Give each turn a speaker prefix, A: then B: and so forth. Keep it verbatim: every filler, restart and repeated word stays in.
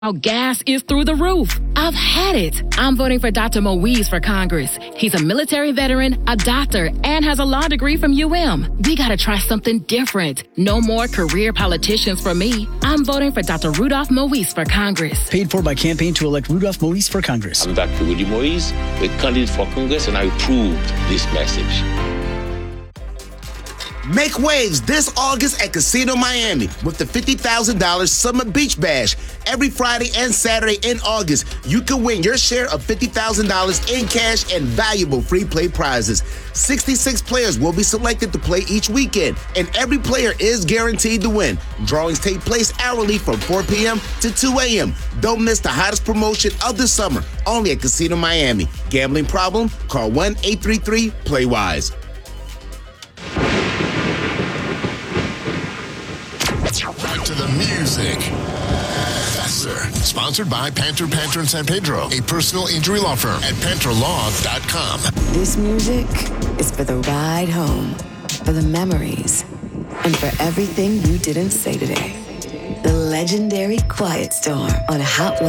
A: Gas is through the roof. I've had it. I'm voting for Doctor Moise for Congress. He's a military veteran, a doctor, and has a law degree from U M. We gotta try something different. No more career politicians for me. I'm voting for Doctor Rudolph Moise for Congress.
B: Paid for by Campaign to elect Rudolph Moise for Congress.
C: I'm Doctor Rudy Moise, the candidate for Congress, and I approved this message.
D: Make waves this August at Casino Miami with the fifty thousand dollars Summer Beach Bash. Every Friday and Saturday in August, you can win your share of fifty thousand dollars in cash and valuable free play prizes. sixty-six players will be selected to play each weekend, and every player is guaranteed to win. Drawings take place hourly from four p.m. to two a.m. Don't miss the hottest promotion of the summer, only at Casino Miami. Gambling problem? Call one eight three three play wise.
E: Back to the music. Faster. Sponsored by Panther Panther in San Pedro, a personal injury law firm at panther law dot com.
F: This music is for the ride home, for the memories, and for everything you didn't say today. The legendary Quiet Storm on Hot